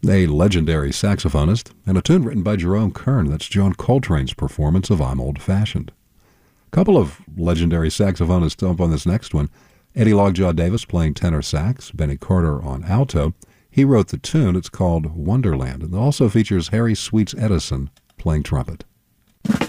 a legendary saxophonist, and a tune written by Jerome Kern. That's John Coltrane's performance of I'm Old Fashioned. A couple of legendary saxophonists up on this next one. Eddie Lockjaw Davis playing tenor sax, Benny Carter on alto. He wrote the tune. It's called Wonderland. It also features Harry Sweets Edison playing trumpet.